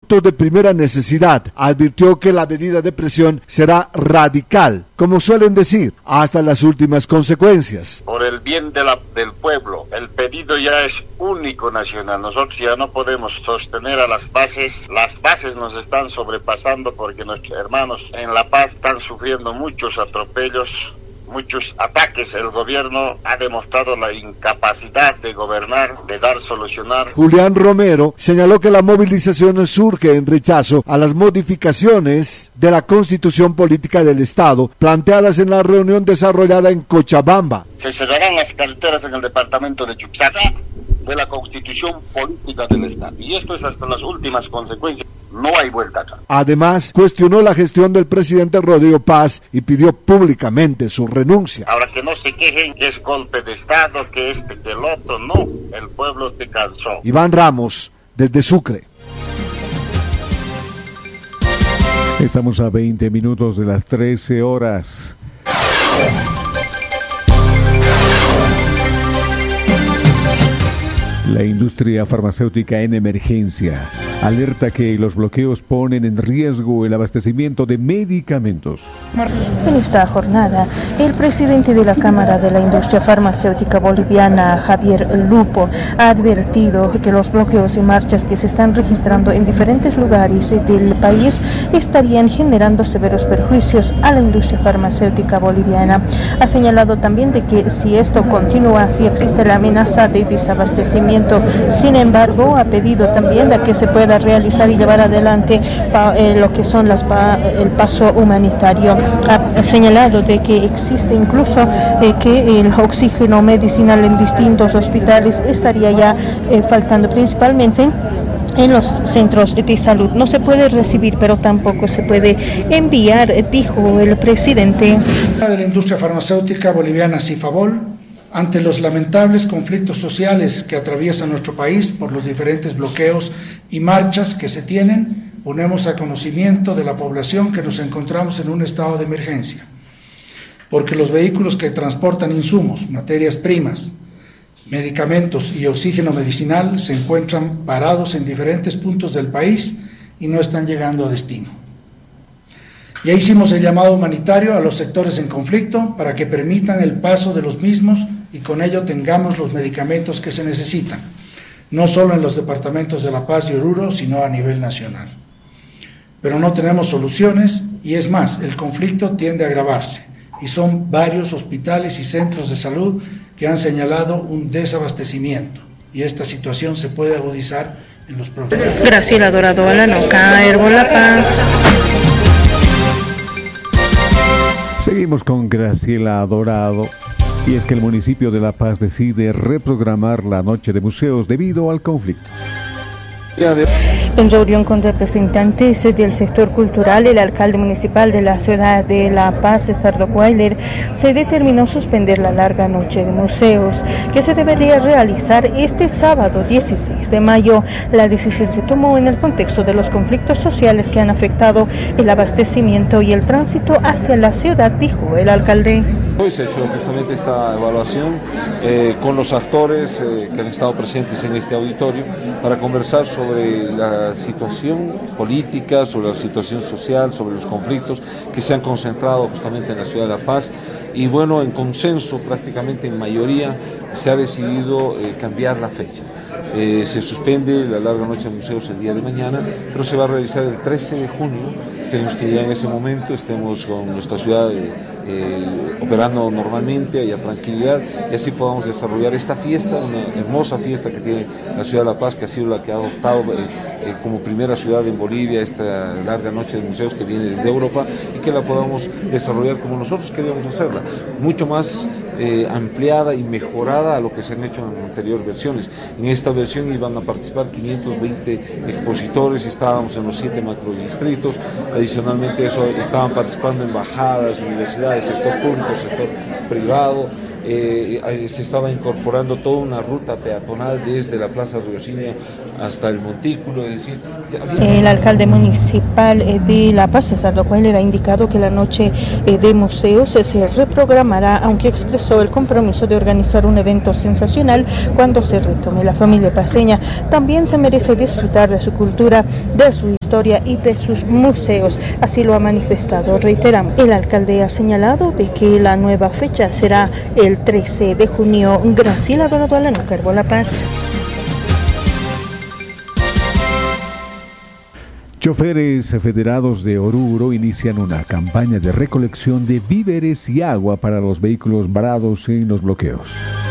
productos de primera necesidad. Advirtió que la medida de presión será radical, como suelen decir, hasta las últimas consecuencias. Por el bien del pueblo, el pedido ya es único nacional. Nosotros ya no podemos sostener a las bases. Las bases nos están sobrepasando porque nuestros hermanos en La Paz están sufriendo muchos atropellos, muchos ataques. El gobierno ha demostrado la incapacidad de gobernar, de solucionar. Julián Romero señaló que la movilización surge en rechazo a las modificaciones de la Constitución Política del Estado planteadas en la reunión desarrollada en Cochabamba. Se cerrarán las carreteras en el departamento de Chuquisaca de la Constitución Política del Estado. Y esto es hasta las últimas consecuencias. No hay vuelta acá. Además, cuestionó la gestión del presidente Rodrigo Paz y pidió públicamente su renuncia. Ahora que no se quejen que es golpe de Estado, que que el otro, no. El pueblo se cansó. Iván Ramos, desde Sucre. Estamos a 20 minutos de las 13 horas. La industria farmacéutica en emergencia alerta que los bloqueos ponen en riesgo el abastecimiento de medicamentos. En esta jornada, el presidente de la Cámara de la Industria Farmacéutica Boliviana, Javier Lupo, ha advertido que los bloqueos y marchas que se están registrando en diferentes lugares del país estarían generando severos perjuicios a la industria farmacéutica boliviana. Ha señalado también de que si esto continúa, así existe la amenaza de desabastecimiento. Sin embargo, ha pedido también de que se pueda realizar y llevar adelante lo que son el paso humanitario. Ha señalado de que existe incluso que el oxígeno medicinal en distintos hospitales estaría ya faltando, principalmente en los centros de salud. No se puede recibir, pero tampoco se puede enviar, dijo el presidente. De la industria farmacéutica boliviana Cifabol, ante los lamentables conflictos sociales que atraviesan nuestro país por los diferentes bloqueos y marchas que se tienen, ponemos a conocimiento de la población que nos encontramos en un estado de emergencia, porque los vehículos que transportan insumos, materias primas, medicamentos y oxígeno medicinal se encuentran parados en diferentes puntos del país y no están llegando a destino. Ya hicimos el llamado humanitario a los sectores en conflicto para que permitan el paso de los mismos y con ello tengamos los medicamentos que se necesitan, no solo en los departamentos de La Paz y Oruro, sino a nivel nacional. Pero no tenemos soluciones y es más, el conflicto tiende a agravarse y son varios hospitales y centros de salud que han señalado un desabastecimiento y esta situación se puede agudizar en los próximos días. Graciela Dorado, Alanoca, Herbol La Paz. Seguimos con Graciela Dorado. Y es que el municipio de La Paz decide reprogramar la noche de museos debido al conflicto. En reunión con representantes del sector cultural, el alcalde municipal de la ciudad de La Paz, César Weiler, se determinó suspender la larga noche de museos que se debería realizar este sábado 16 de mayo. La decisión se tomó en el contexto de los conflictos sociales que han afectado el abastecimiento y el tránsito hacia la ciudad, dijo el alcalde. Hoy se ha hecho justamente esta evaluación con los actores que han estado presentes en este auditorio para conversar sobre la situación política, sobre la situación social, sobre los conflictos que se han concentrado justamente en la ciudad de La Paz y bueno, en consenso prácticamente en mayoría se ha decidido cambiar la fecha. Se suspende la larga noche de museos el día de mañana, pero se va a realizar el 13 de junio. Esperemos que ya en ese momento estemos con nuestra ciudad operando normalmente, haya tranquilidad y así podamos desarrollar esta fiesta, una hermosa fiesta que tiene la ciudad de La Paz, que ha sido la que ha adoptado como primera ciudad en Bolivia esta larga noche de museos que viene desde Europa y que la podamos desarrollar como nosotros queríamos hacerla, mucho más ampliada y mejorada a lo que se han hecho en anteriores versiones. En esta versión iban a participar 520 expositores, estábamos en los 7 macrodistritos, adicionalmente eso estaban participando embajadas, universidades, sector público, sector privado. Se estaba incorporando toda una ruta peatonal desde la Plaza Riosinha hasta el montículo, es decir... El alcalde municipal de La Paz, César Locuailler, ha indicado que la noche de museos se reprogramará, aunque expresó el compromiso de organizar un evento sensacional cuando se retome. La familia paceña también se merece disfrutar de su cultura, de su historia y de sus museos, así lo ha manifestado. Reiteramos, el alcalde ha señalado de que la nueva fecha será el 13 de junio. Graciela Dorado, Alano Carbo, La Paz. Choferes federados de Oruro inician una campaña de recolección de víveres y agua para los vehículos varados en los bloqueos.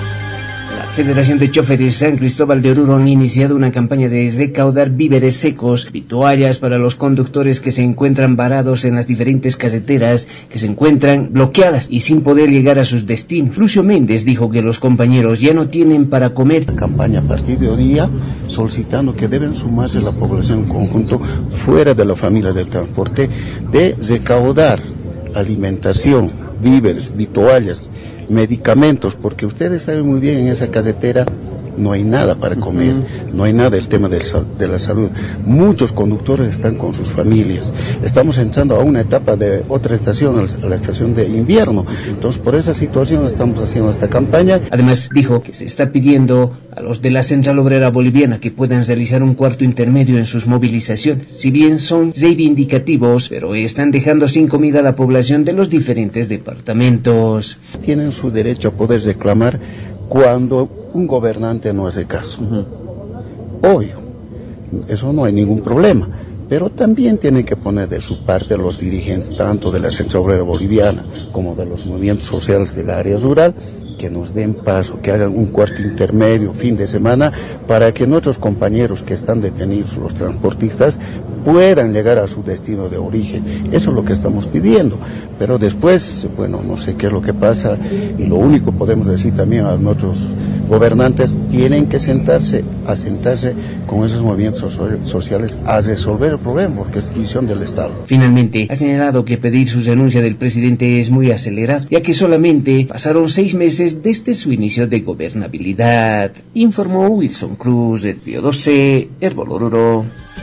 La Federación de Choferes San Cristóbal de Oruro han iniciado una campaña de recaudar víveres secos y toallas para los conductores que se encuentran varados en las diferentes carreteras que se encuentran bloqueadas y sin poder llegar a sus destinos. Lucio Méndez dijo que los compañeros ya no tienen para comer. La campaña a partir de hoy día solicitando que deben sumarse la población en conjunto fuera de la familia del transporte de recaudar alimentación, víveres, toallas, medicamentos, porque ustedes saben muy bien, en esa carretera no hay nada para comer, no hay nada, el tema de la salud. Muchos conductores están con sus familias. Estamos entrando a una etapa de otra estación, a la estación de invierno. Entonces, por esa situación estamos haciendo esta campaña. Además, dijo que se está pidiendo a los de la Central Obrera Boliviana que puedan realizar un cuarto intermedio en sus movilizaciones. Si bien son reivindicativos, pero están dejando sin comida a la población de los diferentes departamentos. Tienen su derecho a poder reclamar cuando un gobernante no hace caso. Obvio, eso no hay ningún problema, pero también tienen que poner de su parte los dirigentes, tanto de la Central Obrera Boliviana como de los movimientos sociales del área rural, que nos den paso, que hagan un cuarto intermedio fin de semana para que nuestros compañeros que están detenidos, los transportistas, puedan llegar a su destino de origen. Eso es lo que estamos pidiendo, pero después, bueno, no sé qué es lo que pasa, y lo único que podemos decir también a nuestros gobernantes, tienen que sentarse con esos movimientos sociales a resolver el problema, porque es decisión del Estado. Finalmente, ha señalado que pedir su renuncia del presidente es muy acelerado, ya que solamente pasaron 6 meses desde su inicio de gobernabilidad, informó Wilson Cruz, del Pío 12, Herbol Oruro.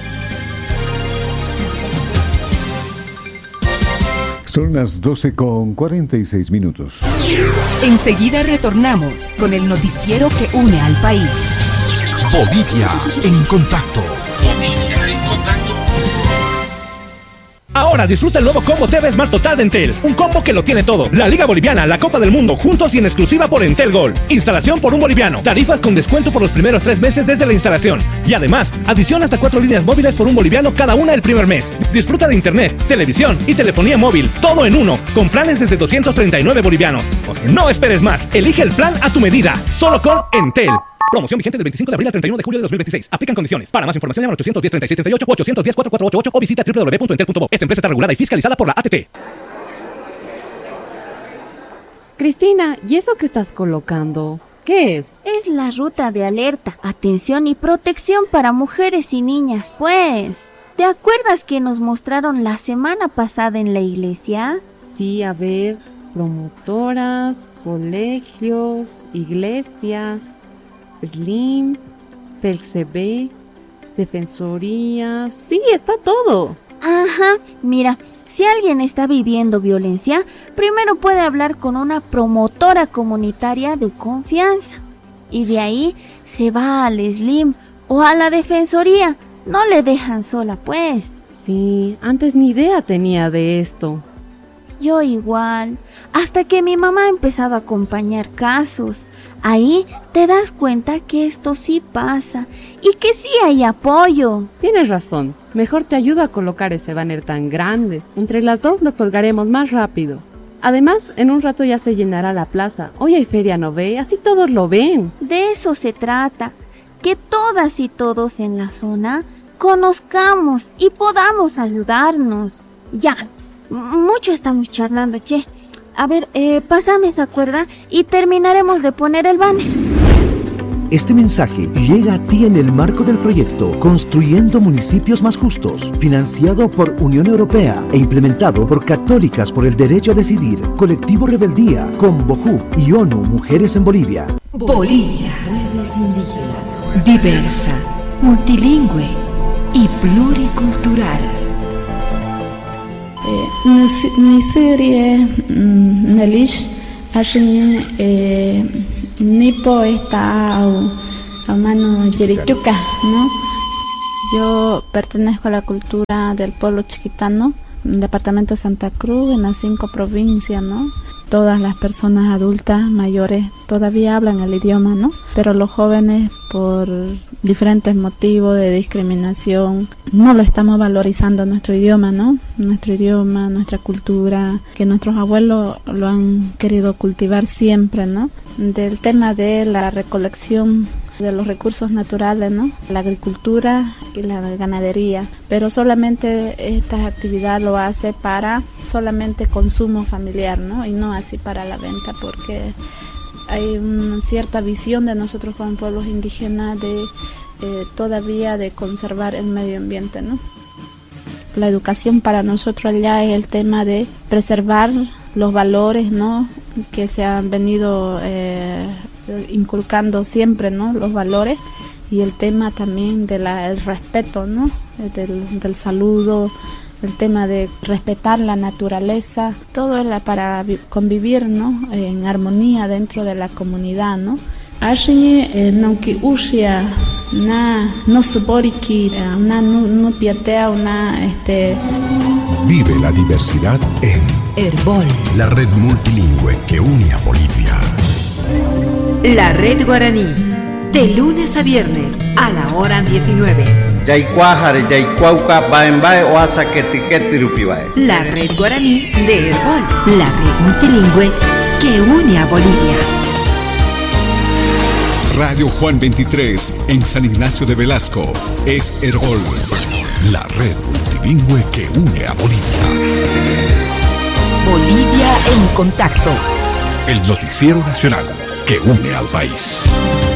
Son las 12:46. Enseguida retornamos con el noticiero que une al país. Bolivia en contacto. Ahora disfruta el nuevo combo TV Smart Total de Entel. Un combo que lo tiene todo. La Liga Boliviana, la Copa del Mundo, juntos y en exclusiva por Entel Gold. Instalación por $1. Tarifas con descuento por los primeros 3 meses desde la instalación. Y además, adición hasta 4 líneas móviles por $1 cada una el primer mes. Disfruta de internet, televisión y telefonía móvil. Todo en uno. Con planes desde 239 bolivianos. No esperes más. Elige el plan a tu medida. Solo con Entel. Promoción vigente del 25 de abril al 31 de julio de 2026. Aplican condiciones. Para más información llama al 810-3638 o 810-4488 o visita www.entel.bo. Esta empresa está regulada y fiscalizada por la ATT. Cristina, ¿y eso que estás colocando? ¿Qué es? Es la ruta de alerta, atención y protección para mujeres y niñas, pues. ¿Te acuerdas que nos mostraron la semana pasada en la iglesia? Sí, a ver, promotoras, colegios, iglesias, Slim, PELCB, Defensoría, sí, está todo. Ajá, mira, si alguien está viviendo violencia, primero puede hablar con una promotora comunitaria de confianza. Y de ahí se va al Slim o a la Defensoría. No le dejan sola, pues. Sí, antes ni idea tenía de esto. Yo igual, hasta que mi mamá ha empezado a acompañar casos. Ahí te das cuenta que esto sí pasa y que sí hay apoyo. Tienes razón, mejor te ayudo a colocar ese banner tan grande. Entre las dos lo colgaremos más rápido. Además, en un rato ya se llenará la plaza. Hoy hay feria, ¿no ve? Así todos lo ven. De eso se trata, que todas y todos en la zona conozcamos y podamos ayudarnos. Ya, mucho estamos charlando, che. A ver, pásame esa cuerda y terminaremos de poner el banner. Este mensaje llega a ti en el marco del proyecto Construyendo Municipios Más Justos, financiado por Unión Europea e implementado por Católicas por el Derecho a Decidir, Colectivo Rebeldía, Convojú y ONU Mujeres en Bolivia. Bolivia, pueblos indígenas, diversa, multilingüe y pluricultural. Nisiri Nelish Nipo está a mano Yerichuca, ¿no? Yo pertenezco a la cultura del pueblo chiquitano, departamento de Santa Cruz, en las 5 provincias, ¿no? Todas las personas adultas, mayores, todavía hablan el idioma, ¿no? Pero los jóvenes, por diferentes motivos de discriminación, no lo estamos valorizando nuestro idioma, ¿no? Nuestro idioma, nuestra cultura, que nuestros abuelos lo han querido cultivar siempre, ¿no? Del tema de la recolección de los recursos naturales, ¿no? La agricultura y la ganadería, pero solamente esta actividad lo hace para solamente consumo familiar, ¿no? Y no así para la venta, porque hay una cierta visión de nosotros como pueblos indígenas de todavía de conservar el medio ambiente, ¿no? La educación para nosotros allá es el tema de preservar los valores, ¿no? Que se han venido inculcando siempre, ¿no? Los valores, y el tema también del respeto, ¿no? Del saludo, el tema de respetar la naturaleza, todo es para convivir, ¿no? En armonía dentro de la comunidad, ¿no? Nauki ushia no suboriki no piatea Vive la diversidad en Herbol, la red multilingüe que une a Bolivia. La Red Guaraní, de lunes a viernes a la hora 19. La Red Guaraní de Herbol, la red multilingüe que une a Bolivia. Radio Juan 23 en San Ignacio de Velasco es Herbol, la red multilingüe que une a Bolivia. Bolivia en contacto. El noticiero nacional que une al país.